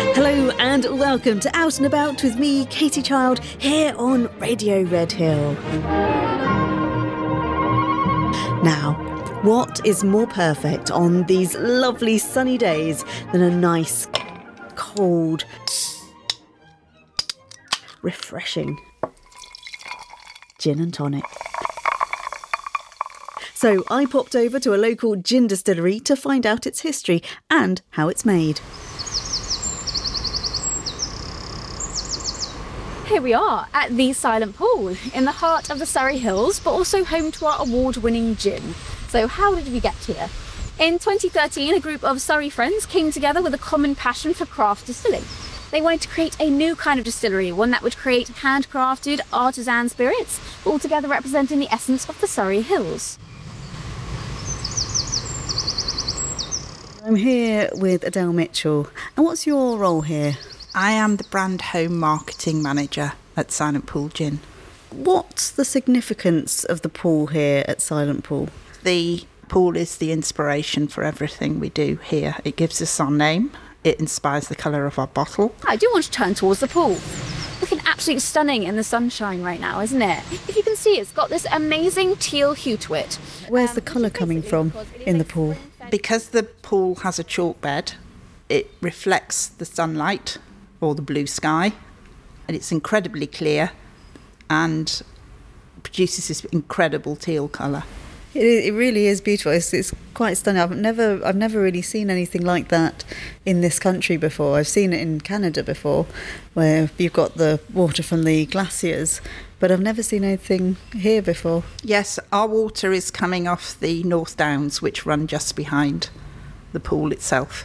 Hello and welcome to Out and About with me, Katie Child, here on Radio Redhill. Now, what is more perfect on these lovely sunny days than a nice, cold, refreshing gin and tonic? So I popped over to a local gin distillery to find out its history and how it's made. Here we are at the Silent Pool in the heart of the Surrey Hills, but also home to our award-winning gin. So how did we get here? In 2013, a group of Surrey friends came together with a common passion for craft distilling. They wanted to create a new kind of distillery, one that would create handcrafted artisan spirits, all together representing the essence of the Surrey Hills. I'm here with Adele Mitchell. And what's your role here? I am the brand home marketing manager at Silent Pool Gin. What's the significance of the pool here at Silent Pool? The pool is the inspiration for everything we do here. It gives us our name. It inspires the colour of our bottle. I do want to turn towards the pool. Looking absolutely stunning in the sunshine right now, isn't it? If you can see, it's got this amazing teal hue to it. Where's the colour coming from in the pool? Because the pool has a chalk bed, it reflects the sunlight or the blue sky, and it's incredibly clear and produces this incredible teal colour. It really is beautiful. It's quite stunning. I've never really seen anything like that in this country before. I've seen it in Canada before, where you've got the water from the glaciers, but I've never seen anything here before. Yes, our water is coming off the North Downs, which run just behind the pool itself.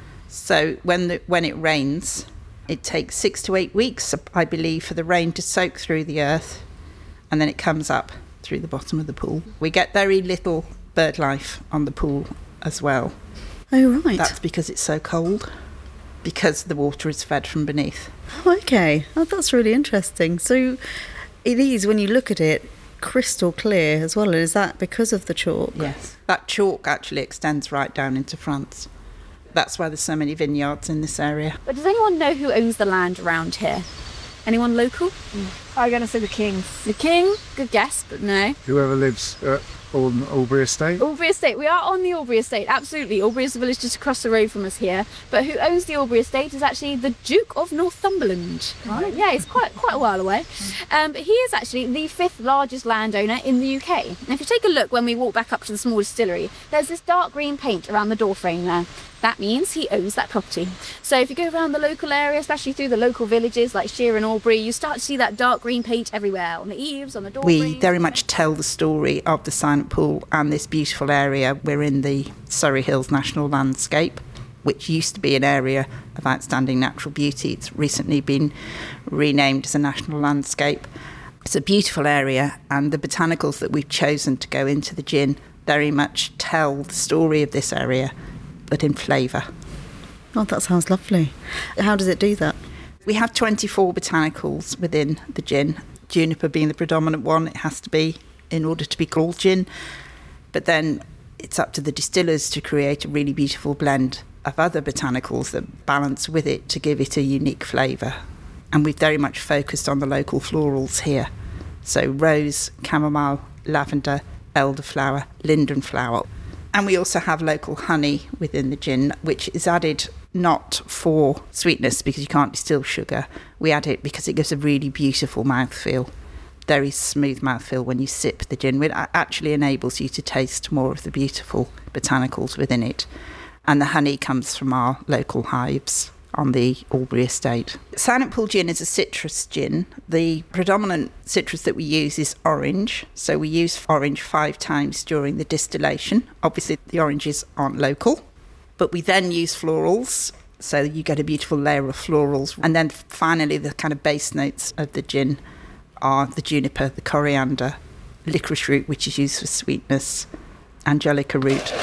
So when it rains, it takes 6 to 8 weeks, I believe, for the rain to soak through the earth, and then it comes up through the bottom of the pool. We get very little bird life on the pool as well. Oh, right. That's because it's so cold, because the water is fed from beneath. Oh, okay. Oh, that's really interesting. So it is, when you look at it, crystal clear as well. Is that because of the chalk? Yes. That chalk actually extends right down into France. That's why there's so many vineyards in this area. But does anyone know who owns the land around here? Anyone local? I'm going to say the King. The King? Good guess, but no. Whoever lives on Albury Estate. Albury Estate. We are on the Albury Estate, absolutely. Albury is a village just across the road from us here. But who owns the Albury Estate is actually the Duke of Northumberland. Right. Yeah, it's quite a while away. But he is actually the 5th largest landowner in the UK. And if you take a look when we walk back up to the small distillery, there's this dark green paint around the doorframe there. That means he owns that property. So if you go around the local area, especially through the local villages like Sheer and Albury, you start to see that dark green paint everywhere, on the eaves, on the door. We very much tell the story of the Silent Pool and this beautiful area. We're in the Surrey Hills National Landscape, which used to be an area of outstanding natural beauty. It's recently been renamed as a national landscape. It's a beautiful area, and the botanicals that we've chosen to go into the gin very much tell the story of this area, but in flavour. Oh, that sounds lovely. How does it do that? We have 24 botanicals within the gin, juniper being the predominant one. It has to be in order to be called gin. But then it's up to the distillers to create a really beautiful blend of other botanicals that balance with it to give it a unique flavour. And we've very much focused on the local florals here. So rose, chamomile, lavender, elderflower, lindenflower. And we also have local honey within the gin, which is added not for sweetness because you can't distill sugar. We add it because it gives a really beautiful mouthfeel, very smooth mouthfeel when you sip the gin. It actually enables you to taste more of the beautiful botanicals within it. And the honey comes from our local hives on the Albury Estate. Silent Pool Gin is a citrus gin. The predominant citrus that we use is orange. So we use orange 5 times during the distillation. Obviously, the oranges aren't local, but we then use florals. So you get a beautiful layer of florals. And then finally, the kind of base notes of the gin are the juniper, the coriander, licorice root, which is used for sweetness, angelica root.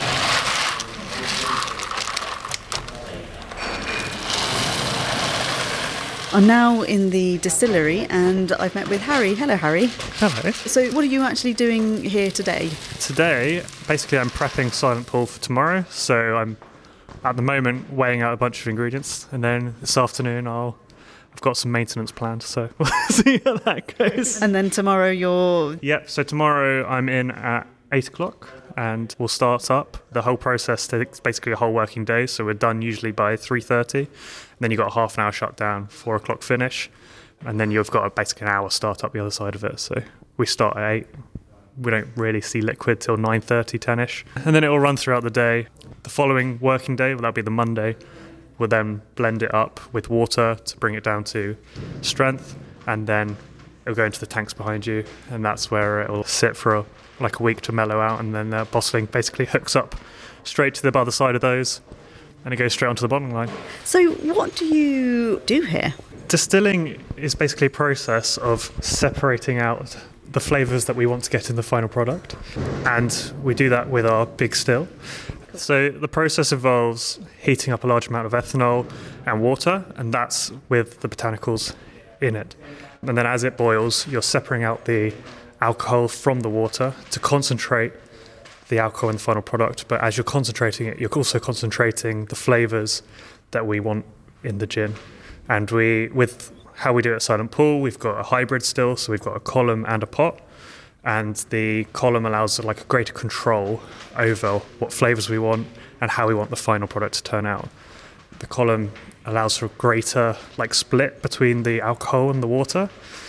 I'm now in the distillery and I've met with Harry. Hello, Harry. Hello. So what are you actually doing here today? Today, basically I'm prepping Silent Pool for tomorrow, so I'm at the moment weighing out a bunch of ingredients, and then this afternoon I've got some maintenance planned, so we'll see how that goes. And then tomorrow you're... Yep, so tomorrow I'm in at 8 o'clock and we'll start up. The whole process takes basically a whole working day, so we're done usually by 3:30. And then you've got a half an hour shutdown, 4 o'clock finish, and then you've got basically an hour start up the other side of it. So we start at 8. We don't really see liquid till 9:30, 10ish. And then it will run throughout the day. The following working day, well, that'll be the Monday, we'll then blend it up with water to bring it down to strength, and then it'll go into the tanks behind you, and that's where it'll sit for a week to mellow out, and then the bottling basically hooks up straight to the other side of those, and it goes straight onto the bottling line. So what do you do here? Distilling is basically a process of separating out the flavours that we want to get in the final product, and we do that with our big still. So the process involves heating up a large amount of ethanol and water, and that's with the botanicals in it. And then as it boils, you're separating out the alcohol from the water to concentrate the alcohol in the final product. But as you're concentrating it, you're also concentrating the flavours that we want in the gin. And with how we do it at Silent Pool, we've got a hybrid still, so we've got a column and a pot. And the column allows a greater control over what flavours we want and how we want the final product to turn out. The column allows for a greater split between the alcohol and the water.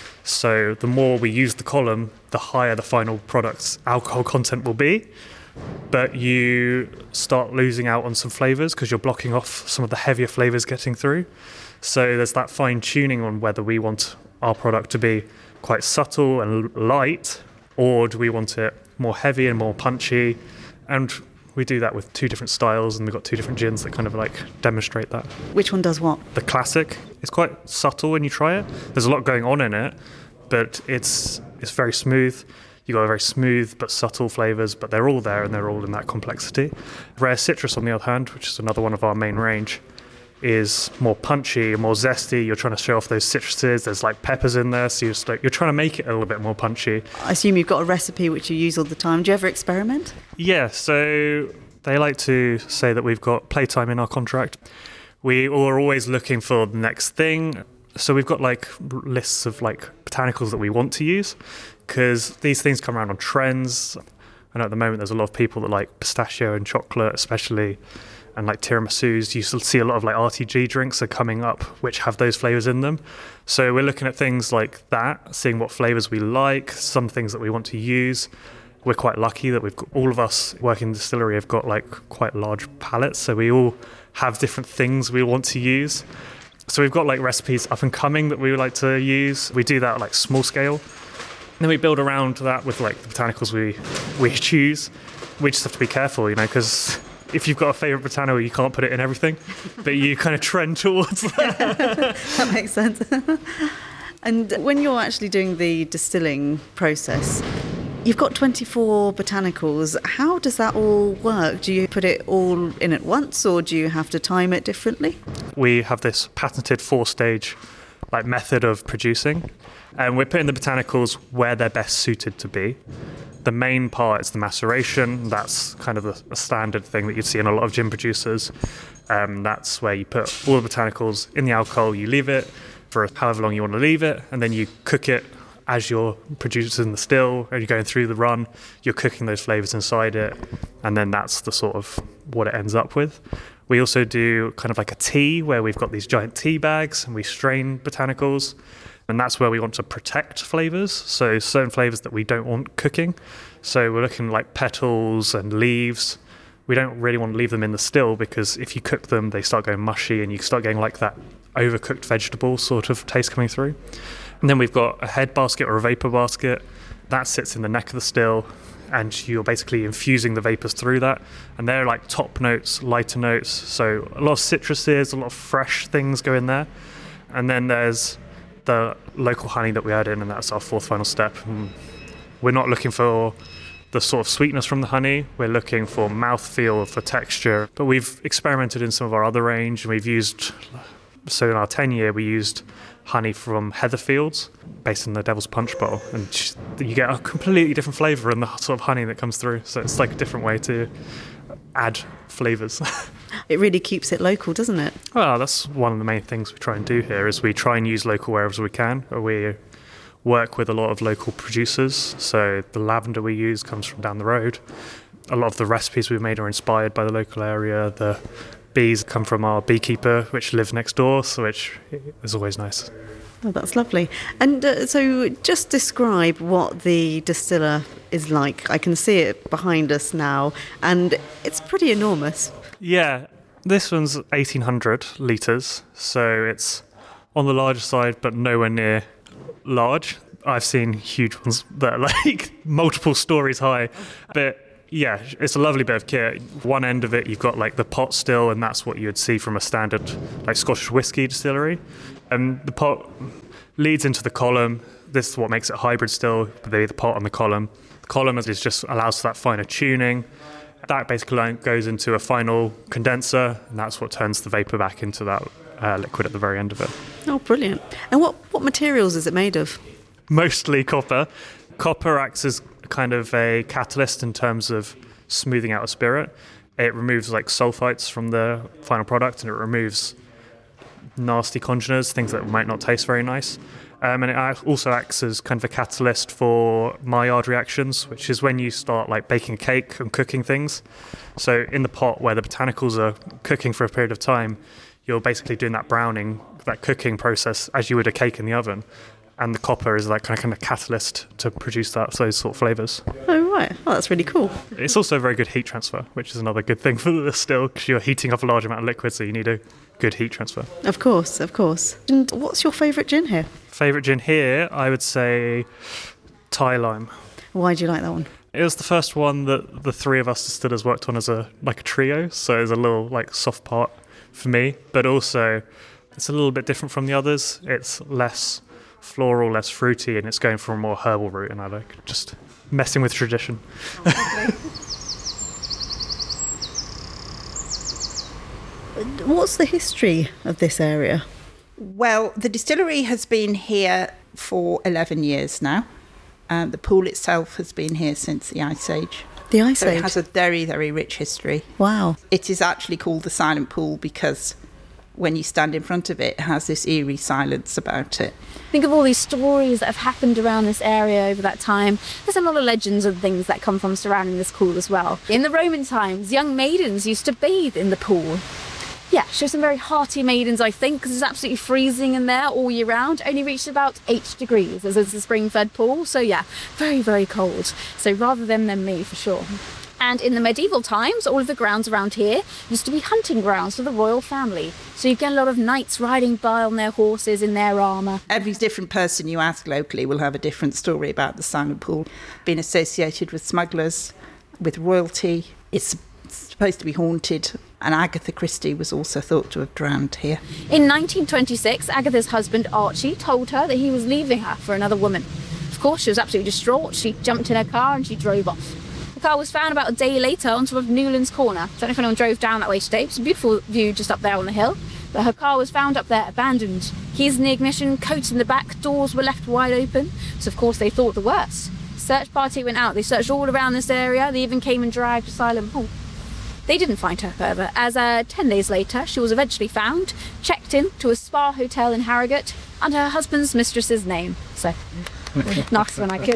So the more we use the column, the higher the final product's alcohol content will be. But you start losing out on some flavours because you're blocking off some of the heavier flavours getting through. So there's that fine tuning on whether we want our product to be quite subtle and light, or do we want it more heavy and more punchy? And we do that with 2 different styles, and we've got 2 different gins that kind of demonstrate that. Which one does what? The classic is quite subtle when you try it. There's a lot going on in it, but it's very smooth. You've got a very smooth but subtle flavours, but they're all there and they're all in that complexity. Rare Citrus, on the other hand, which is another one of our main range, is more punchy, more zesty. You're trying to show off those citruses. There's peppers in there, so you're trying to make it a little bit more punchy. I assume you've got a recipe which you use all the time. Do you ever experiment? Yeah, so they like to say that we've got playtime in our contract. We are always looking for the next thing. So we've got lists of botanicals that we want to use, because these things come around on trends. I know at the moment there's a lot of people that like pistachio and chocolate especially, and tiramisus. You see a lot of RTG drinks are coming up which have those flavours in them. So we're looking at things like that, seeing what flavours we like, some things that we want to use. We're quite lucky that we've got, all of us working in the distillery have got quite large palettes, so we all have different things we want to use. So we've got recipes up and coming that we would like to use. We do that at small scale. And then we build around that with the botanicals we choose. We just have to be careful, because if you've got a favourite botanical, you can't put it in everything, but you kind of trend towards that. That makes sense. And when you're actually doing the distilling process, you've got 24 botanicals. How does that all work? Do you put it all in at once, or do you have to time it differently? We have this patented 4-stage method of producing, and we're putting the botanicals where they're best suited to be. The main part is the maceration. That's kind of a standard thing that you'd see in a lot of gin producers. That's where you put all the botanicals in the alcohol, you leave it for however long you want to leave it, and then you cook it as you're producing the still, and you're going through the run, you're cooking those flavours inside it, and then that's the sort of what it ends up with. We also do kind of a tea, where we've got these giant tea bags, and we strain botanicals, and that's where we want to protect flavours, so certain flavours that we don't want cooking. So we're looking petals and leaves. We don't really want to leave them in the still, because if you cook them, they start going mushy, and you start getting that overcooked vegetable sort of taste coming through. And then we've got a head basket or a vapour basket. That sits in the neck of the still, and you're basically infusing the vapours through that. And they're top notes, lighter notes. So a lot of citruses, a lot of fresh things go in there. And then there's the local honey that we add in, and that's our 4th final step. And we're not looking for the sort of sweetness from the honey. We're looking for mouthfeel, for texture. But we've experimented in some of our other range, and we've used... So in our 10-year, we used honey from Heatherfields, based in the Devil's Punch bottle, and you get a completely different flavour in the sort of honey that comes through. So it's a different way to add flavours. It really keeps it local, doesn't it? Well, that's one of the main things we try and do here is we try and use local wherever we can. We work with a lot of local producers. So the lavender we use comes from down the road. A lot of the recipes we've made are inspired by the local area. The bees come from our beekeeper, which lives next door, so which is always nice. Oh, that's lovely. And so just describe what the distiller is like. I can see it behind us now, and it's pretty enormous. Yeah, this one's 1,800 litres, so it's on the larger side, but nowhere near large. I've seen huge ones that are like multiple stories high, but yeah, it's a lovely bit of kit. One end of it, you've got like the pot still, and that's what you would see from a standard like Scottish whisky distillery. And the pot leads into the column. This is what makes it hybrid still, the pot and the column. The column is just allows for that finer tuning. That basically goes into a final condenser, and that's what turns the vapour back into that liquid at the very end of it. Oh, brilliant. And what materials is it made of? Mostly copper. Copper acts as kind of a catalyst in terms of smoothing out a spirit. It removes like sulfites from the final product, and it removes nasty congeners, things that might not taste very nice. And it also acts as kind of a catalyst for Maillard reactions, which is when you start like baking a cake and cooking things. So in the pot where the botanicals are cooking for a period of time, you're basically doing that browning, that cooking process as you would a cake in the oven. And the copper is like kind of catalyst to produce those sort of flavours. Oh, right. Oh, that's really cool. It's also a very good heat transfer, which is another good thing for the still, because you're heating up a large amount of liquid, so you need a good heat transfer. Of course, of course. And what's your favourite gin here? Favourite gin here, I would say Thai Lime. Why do you like that one? It was the first one that the three of us distillers worked on as a trio, so there's a little like soft part for me, but also it's a little bit different from the others. It's less floral, less fruity, and it's going for a more herbal route, and I like just messing with tradition. What's the history of this area? Well, the distillery has been here for 11 years now. The pool itself has been here since the Ice Age. The Ice So Age? it has a very, very rich history. Wow. It is actually called the Silent Pool because when you stand in front of it, it has this eerie silence about it. Think of all these stories that have happened around this area over that time. There's a lot of legends and things that come from surrounding this pool as well. In the Roman times, young maidens used to bathe in the pool. Yeah, show some very hearty maidens, I think, because it's absolutely freezing in there all year round. Only reached about 8 degrees as it's a spring-fed pool. So yeah, very, very cold. So rather them than me, for sure. And in the medieval times, all of the grounds around here used to be hunting grounds for the royal family. So you get a lot of knights riding by on their horses in their armour. Every different person you ask locally will have a different story about the Silent Pool. Being associated with smugglers, with royalty, it's supposed to be haunted. And Agatha Christie was also thought to have drowned here. In 1926, Agatha's husband Archie told her that he was leaving her for another woman. Of course, she was absolutely distraught. She jumped in her car and she drove off. The car was found about a day later on top of Newlands Corner. Don't know if anyone drove down that way today. It's a beautiful view just up there on the hill. But her car was found up there abandoned. Keys in the ignition, coats in the back, doors were left wide open. So of course they thought the worst. Search party went out. They searched all around this area. They even came and dragged a Silent Pool. They didn't find her, however, as 10 days later she was eventually found, checked in to a spa hotel in Harrogate under her husband's mistress's name. So, nice when I could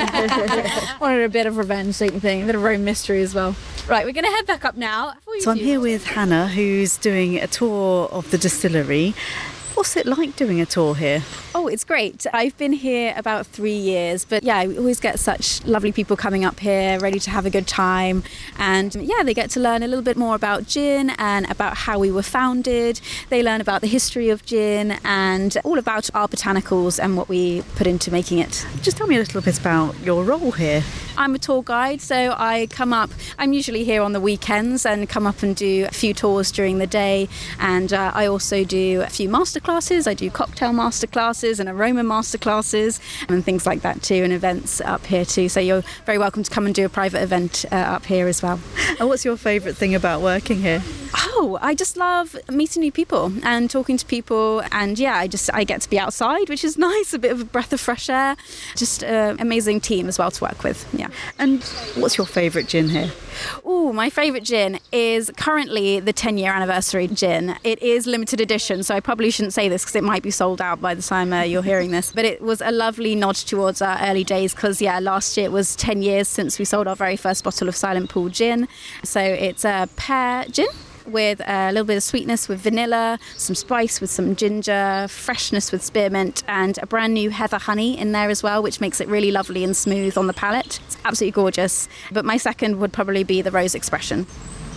have wanted a bit of revenge, sort of thing, a bit of Rome mystery as well. Right, we're going to head back up now. So I'm here with Hannah, who's doing a tour of the distillery. What's it like doing a tour here? Oh, it's great. I've been here about 3 years, but yeah, we always get such lovely people coming up here, ready to have a good time. And yeah, they get to learn a little bit more about gin and about how we were founded. They learn about the history of gin and all about our botanicals and what we put into making it. Just tell me a little bit about your role here. I'm a tour guide, so I'm usually here on the weekends and come up and do a few tours during the day. And I also do a few masterclasses. I do cocktail masterclasses and aroma masterclasses and things like that too, and events up here too. So you're very welcome to come and do a private event up here as well. And what's your favourite thing about working here? Oh, I just love meeting new people and talking to people, and yeah, I get to be outside, which is nice, a bit of a breath of fresh air. Just an amazing team as well to work with. Yeah. And what's your favourite gin here? Oh, my favourite gin is currently the 10-year anniversary gin. It is limited edition, so I probably shouldn't say this because it might be sold out by the time you're hearing this. But it was a lovely nod towards our early days because, yeah, last year it was 10 years since we sold our very first bottle of Silent Pool gin. So it's a pear gin with a little bit of sweetness with vanilla, some spice with some ginger, freshness with spearmint, and a brand new heather honey in there as well, which makes it really lovely and smooth on the palate. It's absolutely gorgeous. But my second would probably be the Rose Expression.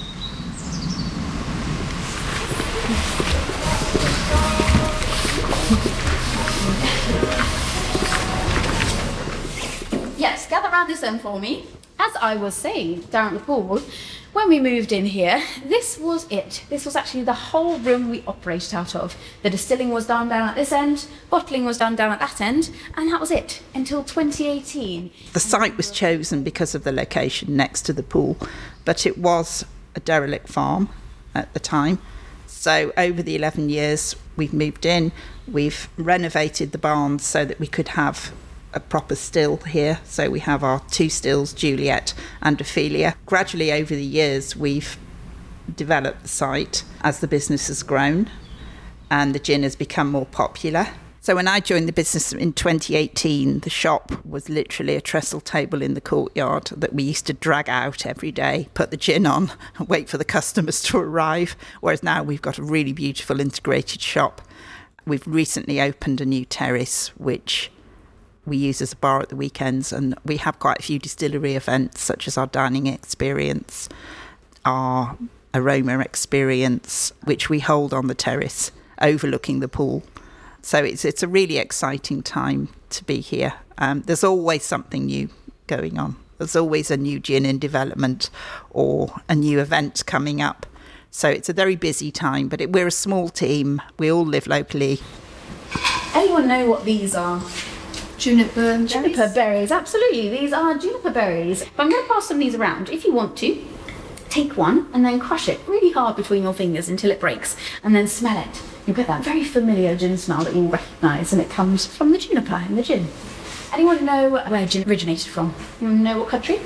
Yes, gather round this end for me. As I was saying down at the pool, when we moved in here, this was it. This was actually the whole room we operated out of. The distilling was done down at this end, bottling was done down at that end, and that was it until 2018. The site was chosen because of the location next to the pool, but it was a derelict farm at the time. So over the 11 years we've moved in, we've renovated the barns so that we could have a proper still here. So we have our 2 stills, Juliet and Ophelia. Gradually over the years we've developed the site as the business has grown and the gin has become more popular. So when I joined the business in 2018, the shop was literally a trestle table in the courtyard that we used to drag out every day, put the gin on and wait for the customers to arrive, whereas now we've got a really beautiful integrated shop. We've recently opened a new terrace which we use as a bar at the weekends, and we have quite a few distillery events such as our dining experience, our aroma experience, which we hold on the terrace overlooking the pool. So it's a really exciting time to be here. There's always something new going on. There's always a new gin in development or a new event coming up. So it's a very busy time, but we're a small team. We all live locally. Anyone know what these are? Juniper berries. Juniper berries, absolutely. These are juniper berries. But I'm going to pass some of these around. If you want to, take one and then crush it really hard between your fingers until it breaks, and then smell it. You get that very familiar gin smell that you'll recognise, and it comes from the juniper in the gin. Anyone know where gin originated from? Anyone know what country?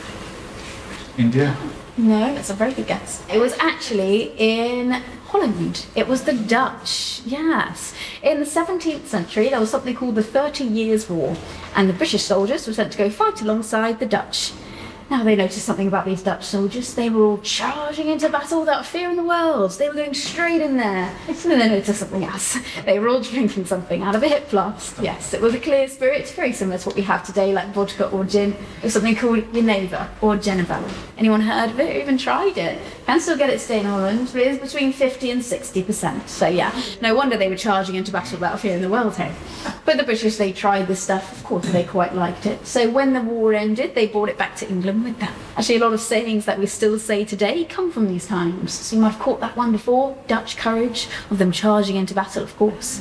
India. No, that's a very good guess. It was actually in Holland. It was the Dutch, yes. In the 17th century, there was something called the 30 Years' War, and the British soldiers were sent to go fight alongside the Dutch. Now they noticed something about these Dutch soldiers. They were all charging into battle without fear in the world. They were going straight in there. And then they noticed something else. They were all drinking something out of a hip flask. Yes, it was a clear spirit, very similar to what we have today, like vodka or gin. It was something called Geneva or Geneva. Anyone heard of it or even tried it? Can still get it today in Holland, but it is between 50 and 60%. So yeah, no wonder they were charging into battle without fear in the world, hey? But the British, they tried this stuff. Of course, they quite liked it. So when the war ended, they brought it back to England with them. Actually, a lot of sayings that we still say today come from these times. So you might have caught that one before, Dutch courage, of them charging into battle, of course.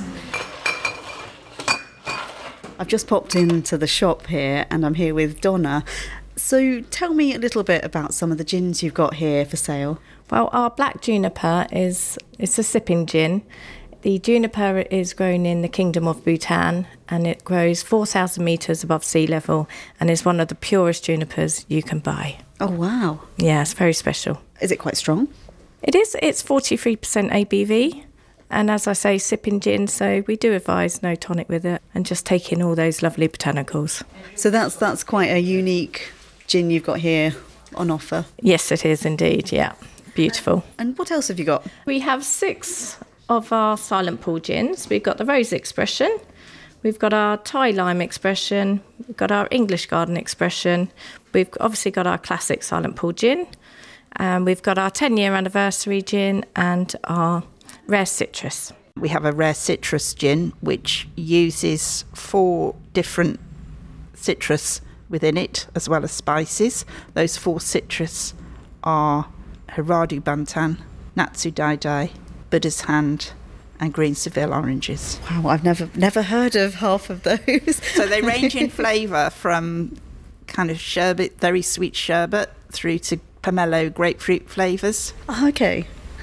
I've just popped into the shop here and I'm here with Donna. So tell me a little bit about some of the gins you've got here for sale. Well, our black juniper it's a sipping gin. The juniper is grown in the Kingdom of Bhutan, and it grows 4,000 metres above sea level and is one of the purest junipers you can buy. Oh, wow. Yeah, it's very special. Is it quite strong? It is. It's 43% ABV. And as I say, sipping gin, so we do advise no tonic with it and just take in all those lovely botanicals. So that's quite a unique gin you've got here on offer. Yes, it is indeed, yeah. Beautiful. And what else have you got? We have 6 of our Silent Pool gins. We've got the Rose Expression, we've got our Thai Lime Expression, we've got our English Garden Expression, we've obviously got our classic Silent Pool gin, and we've got our 10-year anniversary gin and our Rare Citrus. We have a Rare Citrus gin which uses 4 different citrus within it as well as spices. Those 4 citrus are Hiradu Bantan, Natsu Dai Dai, Buddha's Hand and green Seville oranges. Wow, I've never heard of half of those. So they range in flavour from kind of sherbet, very sweet sherbet, through to pomelo grapefruit flavours. Oh, okay.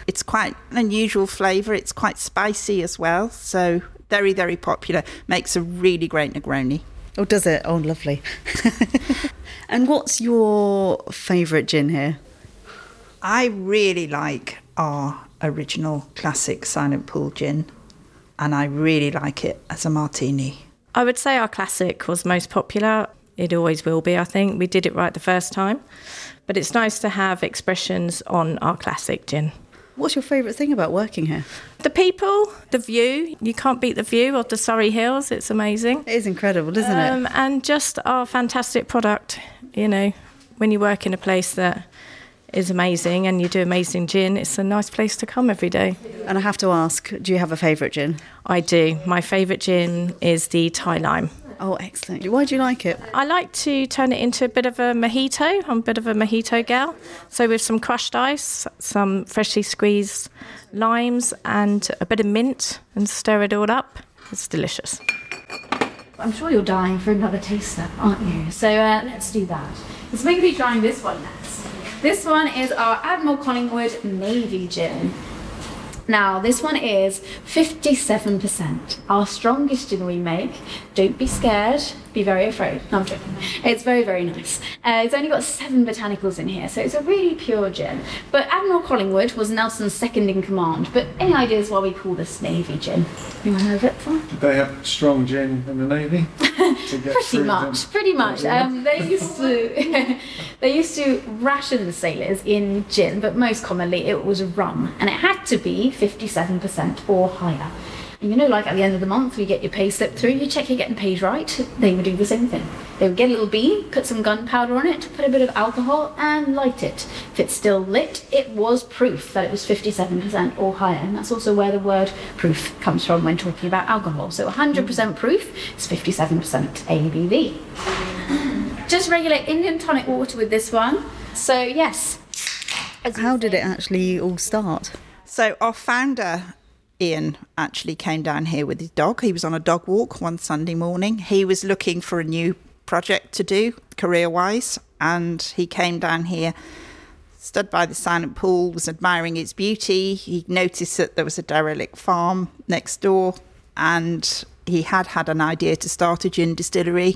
It's quite an unusual flavour. It's quite spicy as well. So very, very popular. Makes a really great Negroni. Oh, does it? Oh, lovely. And what's your favourite gin here? I really like our original classic Silent Pool gin, and I really like it as a martini. I would say our classic was most popular. It always will be, I think. We did it right the first time. But it's nice to have expressions on our classic gin. What's your favourite thing about working here? The people, the view. You can't beat the view of the Surrey Hills. It's amazing. It is incredible, isn't it? And just our fantastic product. You know, when you work in a place that is amazing and you do amazing gin, it's a nice place to come every day. And I have to ask, do you have a favourite gin? I do. My favourite gin is the Thai Lime. Oh, excellent. Why do you like it? I like to turn it into a bit of a mojito. I'm a bit of a mojito gal. So with some crushed ice, some freshly squeezed limes and a bit of mint and stir it all up. It's delicious. I'm sure you're dying for another taster, aren't you? So let's do that. Let's maybe trying this one next. This one is our Admiral Collingwood Navy Gin. Now, this one is 57%. Our strongest gin we make. Don't be scared, be very afraid. No, I'm joking. It's very, very nice. It's only got 7 botanicals in here, so it's a really pure gin. But Admiral Collingwood was Nelson's second in command. But any ideas why we call this Navy gin? Anyone know of it? Did they have strong gin in the Navy? Pretty much. They used to ration the sailors in gin, but most commonly it was rum, and it had to be 57% or higher. And you know, like at the end of the month, you get your pay slip through, you check you're getting paid right. They would do the same thing. They would get a little bean, put some gunpowder on it, put a bit of alcohol, and light it. If it's still lit, it was proof that it was 57% or higher, and that's also where the word proof comes from when talking about alcohol. So 100% proof is 57% ABV. Just regular Indian tonic water with this one. So yes. How did it actually all start? So our founder, Ian, actually came down here with his dog. He was on a dog walk one Sunday morning. He was looking for a new project to do career-wise, and he came down here, stood by the Silent Pool, was admiring its beauty. He noticed that there was a derelict farm next door, and he had an idea to start a gin distillery,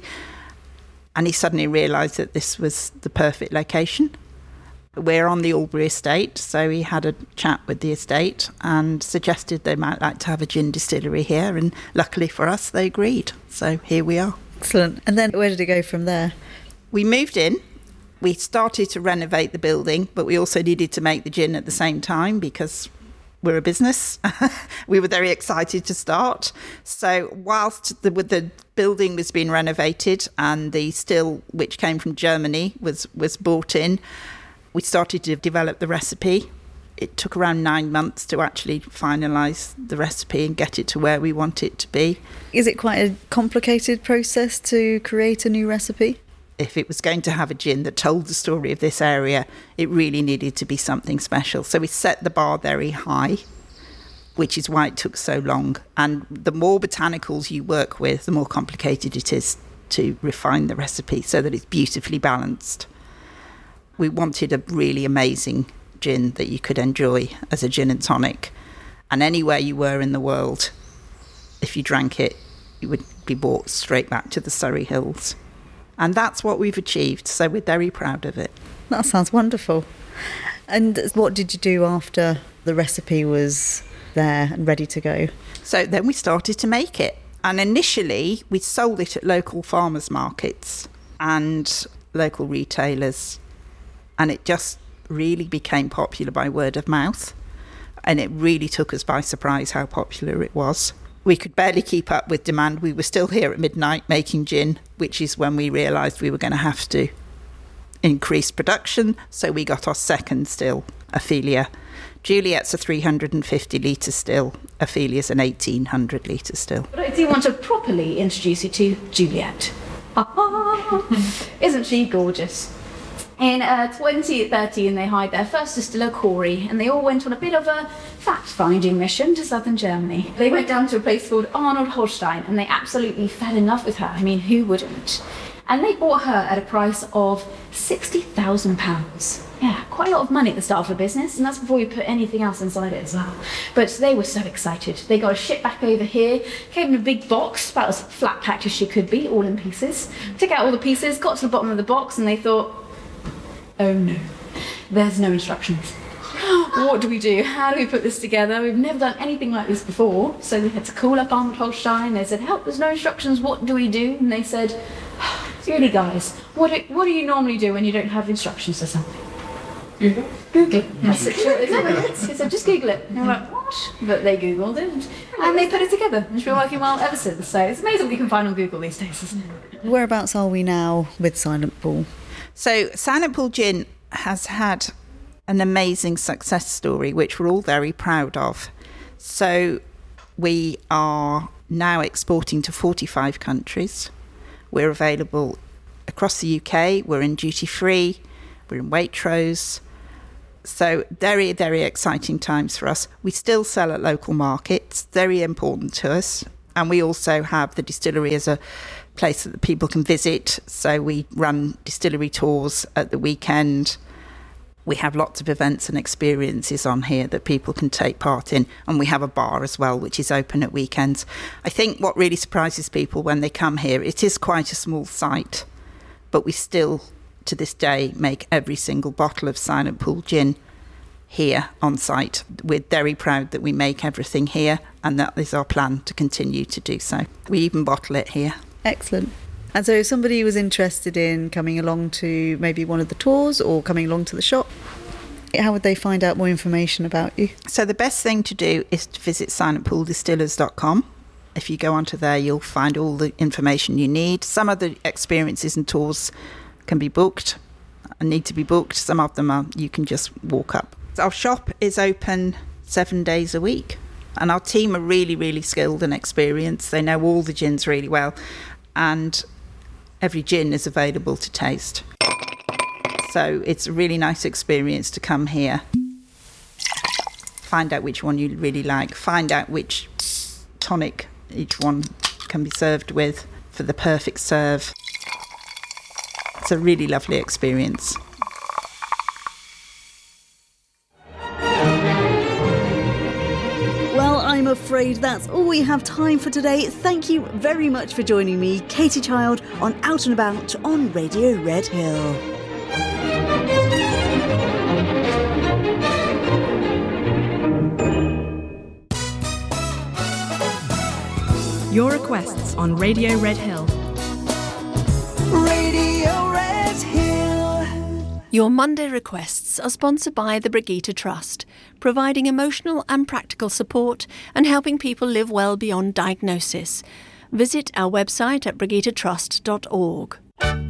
and he suddenly realised that this was the perfect location. We're on the Albury estate, so he had a chat with the estate and suggested they might like to have a gin distillery here, and luckily for us, they agreed. So here we are. Excellent. And then where did it go from there? We moved in. We started to renovate the building, but we also needed to make the gin at the same time because we're a business. We were very excited to start. So whilst the building was being renovated and the still, which came from Germany, was brought in, we started to develop the recipe. It took around 9 months to actually finalise the recipe and get it to where we want it to be. Is it quite a complicated process to create a new recipe? If it was going to have a gin that told the story of this area, it really needed to be something special. So we set the bar very high, which is why it took so long. And the more botanicals you work with, the more complicated it is to refine the recipe so that it's beautifully balanced. We wanted a really amazing gin that you could enjoy as a gin and tonic. And anywhere you were in the world, if you drank it, you would be brought straight back to the Surrey Hills. And that's what we've achieved, so we're very proud of it. That sounds wonderful. And what did you do after the recipe was there and ready to go? So then we started to make it. And initially, we sold it at local farmers markets and local retailers. And it just really became popular by word of mouth. And it really took us by surprise how popular it was. We could barely keep up with demand. We were still here at midnight making gin, which is when we realised we were going to have to increase production. So we got our second still, Ophelia. Juliet's a 350 litre still. Ophelia's an 1800 litre still. But I do want to properly introduce you to Juliet. Isn't she gorgeous? In 2013, they hired their first distiller, Corey, and they all went on a bit of a fact-finding mission to southern Germany. They went down to a place called Arnold Holstein, and they absolutely fell in love with her. I mean, who wouldn't? And they bought her at a price of £60,000. Yeah, quite a lot of money at the start of a business, and that's before you put anything else inside it as well. But they were so excited. They got a ship back over here, came in a big box, about as flat packed as she could be, all in pieces. Took out all the pieces, got to the bottom of the box, and they thought, oh no, there's no instructions. What do we do? How do we put this together? We've never done anything like this before. So we had to call up Arnold Holstein. They said, help, there's no instructions, what do we do? And they said, really guys, what do you normally do when you don't have instructions for something? Google it. I said, sure, he said, just Google it. And they were like, what? But they Googled it and they put it together. It's been working well ever since. So it's amazing what you can find on Google these days, isn't it? Whereabouts are we now with Silent Pool? So Silent Pool Gin has had an amazing success story, which we're all very proud of. So we are now exporting to 45 countries. We're available across the UK. We're in duty free. We're in Waitrose. So very, very exciting times for us. We still sell at local markets, very important to us. And we also have the distillery as a place that people can visit. So we run distillery tours at the weekend. We have lots of events and experiences on here that people can take part in. And we have a bar as well, which is open at weekends. I think what really surprises people when they come here, it is quite a small site, but we still, to this day, make every single bottle of Silent Pool Gin here on site. We're very proud that we make everything here, and that is our plan to continue to do so. We even bottle it here. Excellent. And so if somebody was interested in coming along to maybe one of the tours or coming along to the shop, how would they find out more information about you? So the best thing to do is to visit silentpooldistillers.com. If you go onto there, you'll find all the information you need. Some of the experiences and tours can be booked and need to be booked. Some of them are you can just walk up. Our shop is open 7 days a week, and our team are really, really skilled and experienced. They know all the gins really well, and every gin is available to taste. So it's a really nice experience to come here, find out which one you really like, find out which tonic each one can be served with for the perfect serve. It's a really lovely experience. Well, I'm afraid that's all we have time for today. Thank you very much for joining me, Katie Child, on Out and About on Radio Red Hill. Your requests on Radio Red Hill. Radio Red Hill. Your Monday requests are sponsored by the Brigitte Trust, providing emotional and practical support and helping people live well beyond diagnosis. Visit our website at brigittetrust.org.